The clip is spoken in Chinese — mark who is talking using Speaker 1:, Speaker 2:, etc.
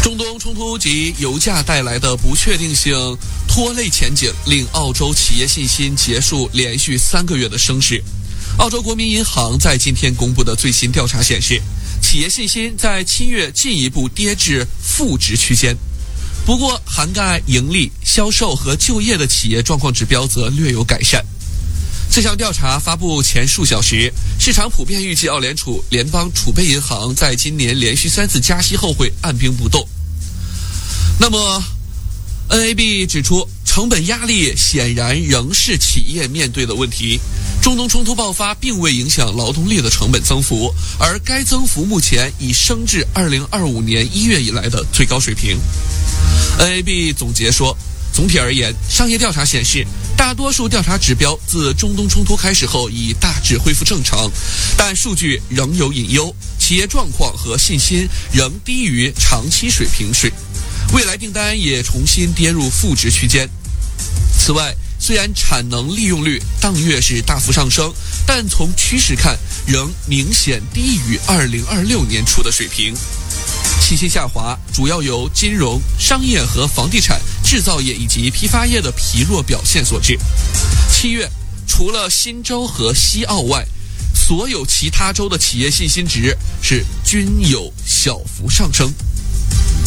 Speaker 1: 中东冲突及油价带来的不确定性拖累前景，令澳洲企业信心结束连续3个月的升势。澳洲国民银行在今天公布的最新调查显示，企业信心在7月进一步跌至负值区间。不过，涵盖盈利、销售和就业的企业状况指标则略有改善。这项调查发布前数小时，市场普遍预计澳联储联邦储备银行在今年连续3次加息后会按兵不动。那么 NAB 指出，成本压力显然仍是企业面对的问题。中东冲突爆发并未影响劳动力的成本增幅，而该增幅目前已升至2025年1月以来的最高水平。NAB 总结说，总体而言，商业调查显示，大多数调查指标自中东冲突开始后已大致恢复正常，但数据仍有隐忧，企业状况和信心仍低于长期水平未来订单也重新跌入负值区间。此外，虽然产能利用率当月是大幅上升，但从趋势看仍明显低于2026年初的水平。信心下滑主要由金融、商业和房地产、制造业以及批发业的疲弱表现所致。7月，除了新州和西澳外，所有其他州的企业信心值均有小幅上升。